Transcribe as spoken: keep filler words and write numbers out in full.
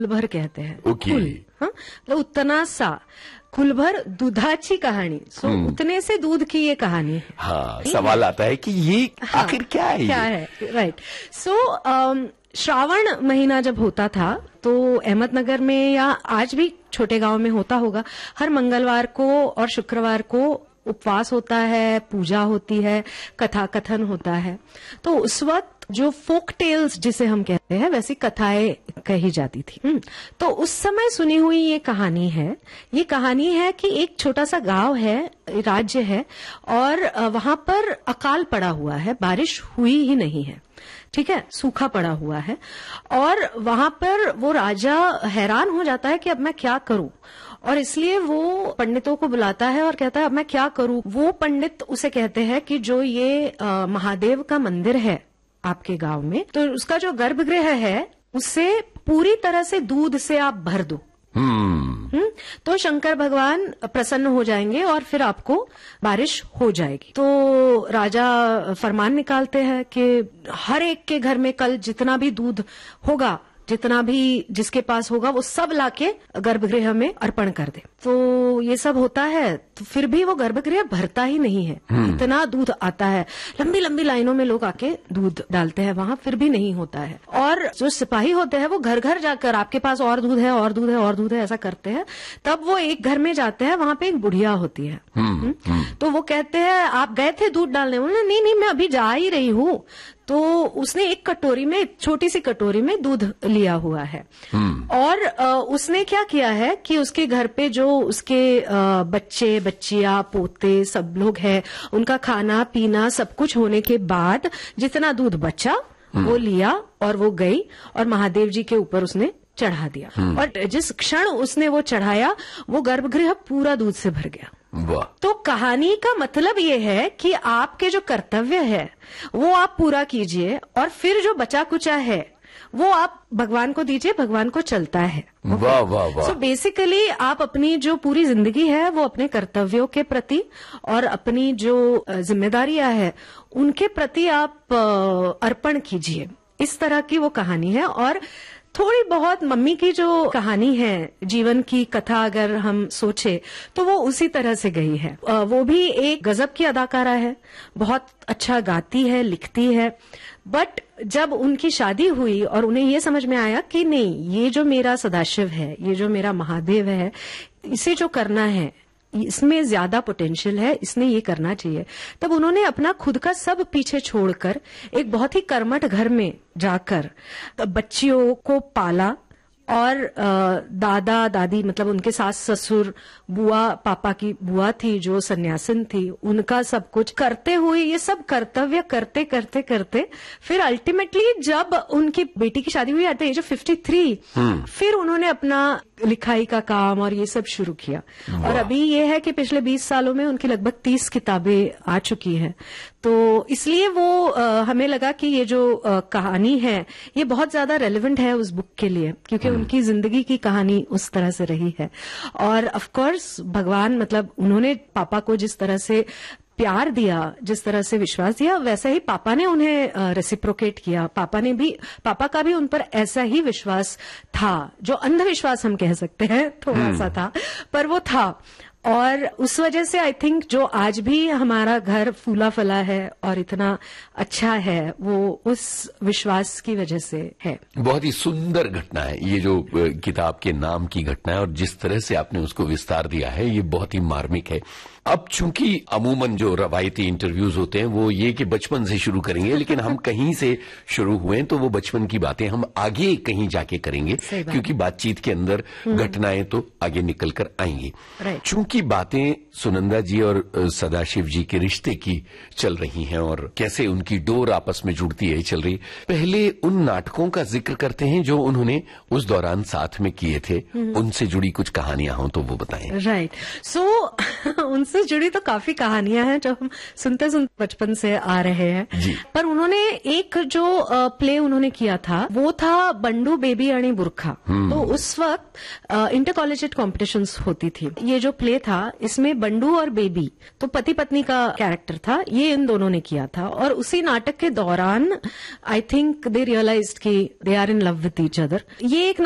कुलभर कहते हैं। ओके। कुल, हाँ, तो उतना सा कुलभर दुधाची कहानी। सो so, उतने से दूध की ये कहानी है। हाँ, सवाल आता है कि ये हाँ, आखिर क्या है? क्या ये? है, राइट। सो श्रावण महीना जब होता था तो अहमदनगर में या आज भी छोटे गांव में होता होगा, हर मंगलवार को और शुक्रवार को उपवास होता है, पूजा होती है, कथा कथन होता है। तो उस वक्त जो फोक टेल्स जिसे हम कहते हैं वैसी कथाएं कही जाती थी। तो उस समय सुनी हुई ये कहानी है। ये कहानी है कि एक छोटा सा गांव है, राज्य है, और वहां पर अकाल पड़ा हुआ है, बारिश हुई ही नहीं है, ठीक है, सूखा पड़ा हुआ है। और वहां पर वो राजा हैरान हो जाता है कि अब मैं क्या करूं, और इसलिए वो पंडितों को बुलाता है और कहता है अब मैं क्या करूं। वो पंडित उसे कहते हैं कि जो ये आ, महादेव का मंदिर है आपके गांव में, तो उसका जो गर्भगृह है उसे पूरी तरह से दूध से आप भर दो। हम्म तो शंकर भगवान प्रसन्न हो जाएंगे और फिर आपको बारिश हो जाएगी। तो राजा फरमान निकालते हैं कि हर एक के घर में कल जितना भी दूध होगा, जितना भी जिसके पास होगा, वो सब लाके गर्भगृह में अर्पण कर दे। तो ये सब होता है, तो फिर भी वो गर्भगृह भरता ही नहीं है। इतना दूध आता है, लंबी लंबी लाइनों में लोग आके दूध डालते हैं वहां, फिर भी नहीं होता है। और जो सिपाही होते हैं वो घर घर जाकर आपके पास और दूध है, और दूध है, और दूध है, ऐसा करते हैं। तब वो एक घर में जाते हैं, वहां पे एक बुढ़िया होती है। हुँ? तो वो कहते हैं आप गए थे दूध डालने? बोले नहीं नहीं, मैं अभी जा ही रही हूँ। तो उसने एक कटोरी में, छोटी सी कटोरी में दूध लिया हुआ है। और उसने क्या किया है कि उसके घर पे जो उसके बच्चे बच्चियां पोते सब लोग हैं, उनका खाना पीना सब कुछ होने के बाद जितना दूध बचा वो लिया और वो गई और महादेव जी के ऊपर उसने चढ़ा दिया। और जिस क्षण उसने वो चढ़ाया, वो गर्भगृह पूरा दूध से भर गया। वाह। तो कहानी का मतलब ये है कि आपके जो कर्तव्य है वो आप पूरा कीजिए, और फिर जो बचा कुचा है वो आप भगवान को दीजिए, भगवान को चलता है। वाह वाह वाह। सो बेसिकली आप अपनी जो पूरी जिंदगी है वो अपने कर्तव्यों के प्रति और अपनी जो जिम्मेदारियां है उनके प्रति आप अर्पण कीजिए। इस तरह की वो कहानी है। और थोड़ी बहुत मम्मी की जो कहानी है, जीवन की कथा अगर हम सोचे तो वो उसी तरह से गई है। वो भी एक गजब की अदाकारा है, बहुत अच्छा गाती है, लिखती है। बट जब उनकी शादी हुई और उन्हें ये समझ में आया कि नहीं, ये जो मेरा सदाशिव है, ये जो मेरा महादेव है, इसे जो करना है, इसमें ज्यादा पोटेंशियल है, इसने ये करना चाहिए, तब उन्होंने अपना खुद का सब पीछे छोड़कर एक बहुत ही कर्मठ घर में जाकर बच्चियों को पाला। और दादा दादी, मतलब उनके सास ससुर, बुआ, पापा की बुआ थी जो सन्यासिन थी, उनका सब कुछ करते हुए, ये सब कर्तव्य करते करते करते फिर अल्टीमेटली जब उनकी बेटी की शादी हुई at the age of fifty three, फिर उन्होंने अपना लिखाई का काम और ये सब शुरू किया। और अभी ये है कि पिछले बीस सालों में उनकी लगभग तीस किताबें आ चुकी हैं। तो इसलिए वो आ, हमें लगा कि ये जो आ, कहानी है ये बहुत ज्यादा रेलेवेंट है उस बुक के लिए, क्योंकि उनकी जिंदगी की कहानी उस तरह से रही है। और ऑफ कोर्स भगवान, मतलब उन्होंने पापा को जिस तरह से प्यार दिया, जिस तरह से विश्वास दिया, वैसे ही पापा ने उन्हें रेसिप्रोकेट किया। पापा ने भी, पापा का भी उन पर ऐसा ही विश्वास था, जो अंधविश्वास हम कह सकते हैं, थोड़ा सा था, पर वो था। और उस वजह से आई थिंक जो आज भी हमारा घर फूला फला है और इतना अच्छा है, वो उस विश्वास की वजह से है। बहुत ही सुंदर घटना है ये जो किताब के नाम की घटना है, और जिस तरह से आपने उसको विस्तार दिया है ये बहुत ही मार्मिक है। अब चूंकि अमूमन जो रवायती इंटरव्यूज होते हैं वो ये कि बचपन से शुरू करेंगे, लेकिन हम कहीं से शुरू हुए तो वो बचपन की बातें हम आगे कहीं जाके करेंगे, क्योंकि बातचीत के अंदर घटनाएं तो आगे निकल कर आएंगी। चूंकि बातें सुनंदा जी और सदाशिव जी के रिश्ते की चल रही हैं और कैसे उनकी डोर आपस में जुड़ती है चल रही, पहले उन नाटकों का जिक्र करते हैं जो उन्होंने उस दौरान साथ में किए थे, उनसे जुड़ी कुछ कहानियां हों तो वो बताएं। राइट। सो उनसे जुड़ी तो काफी कहानियां हैं जो हम सुनते सुनते बचपन से आ रहे हैं जी। पर उन्होंने एक जो प्ले उन्होंने किया था वो था बंडू बेबी अणी बुरखा। तो उस वक्त इंटर कॉलेजिएट कॉम्पिटिशंस होती थी। ये जो प्ले था इसमें बंडू और बेबी, तो पति पत्नी का कैरेक्टर था, ये इन दोनों ने किया था। और उसी नाटक के दौरान आई थिंक दे रियलाइज्ड कि they are in love with each other. ये एक